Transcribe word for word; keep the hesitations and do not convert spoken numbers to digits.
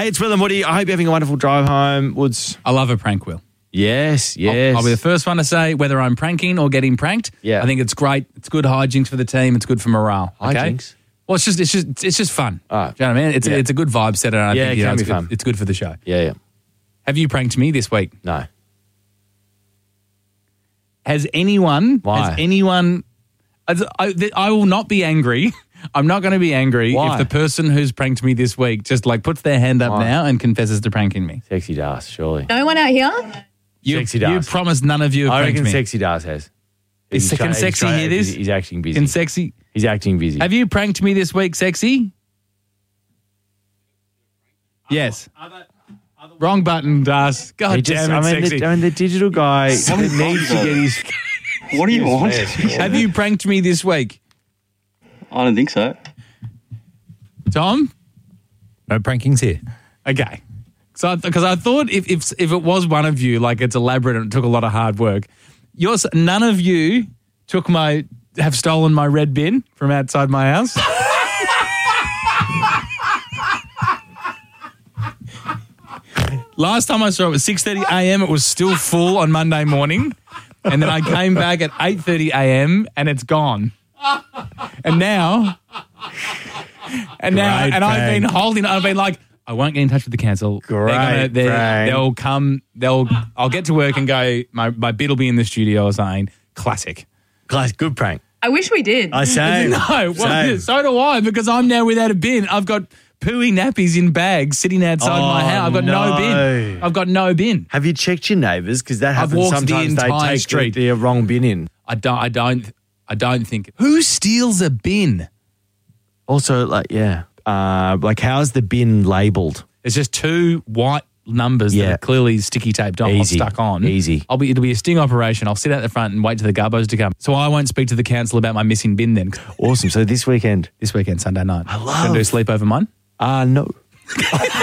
Hey, it's Will and Woody. I hope you're having a wonderful drive home. Woods. I love a prank, Will. Yes, yes. I'll, I'll be the first one to say whether I'm pranking or getting pranked. Yeah. I think it's great. It's good hijinks for the team. It's good for morale. Okay? Hijinks? Well, it's just it's just it's just fun. Oh. Do you know what I mean? It's Yeah. a, it's a good vibe setter. And I Yeah, think it you know, can it's be good, fun. It's good for the show. Yeah, yeah. Have you pranked me this week? No. Has anyone? Why? Has anyone? I, I, I will not be angry. I'm not going to be angry Why? if the person who's pranked me this week just like puts their hand up Why? now and confesses to pranking me. Sexy Das, surely. No one out here? You, Sexy you Das. promise none of you have I pranked reckon me. Sexy Das has. Is He's Can try- Sexy he's try- hear this? He's, he's acting busy. Can Sexy? He's acting busy. Have you pranked me this week, Sexy? Yes. Wrong button, Das. God He just- damn it, I mean, Sexy. the, I mean, the digital guy needs to get his... What do you want? Have you pranked me this week? I don't think so. Tom? No prankings here. Okay. So, because I thought if, if if it was one of you, like it's elaborate and it took a lot of hard work, yours, none of you took my, have stolen my red bin from outside my house. Last time I saw it was six thirty a.m. It was still full on Monday morning. And then I came back at eight thirty a.m. and it's gone. And now, and now, Great and I've prank. been holding it. I've been like, I won't get in touch with the council. Great They're gonna, they're, prank. they'll come, they'll, I'll get to work and go, my, my bid will be in the studio or something. Classic. Guys, good prank. I wish we did. I say. No, well, Same. so do I, because I'm now without a bin. I've got pooey nappies in bags sitting outside Oh, my house. I've got no. no. bin. I've got no bin. Have you checked your neighbours? Because that I've happens walked the sometimes. They entire take street. the, the wrong bin in. I don't, I don't, I don't think. Who steals a bin? Also, like, yeah. Uh, like, how's the bin labelled? It's just two white numbers Yeah. that are clearly sticky taped on, Easy. stuck on. Easy. I'll be. It'll be a sting operation. I'll sit out the front and wait till the gubbos to come. So I won't speak to the council about my missing bin then. Awesome. So this weekend? This weekend, Sunday night. I love- Gonna do a sleep over mine? Uh, no.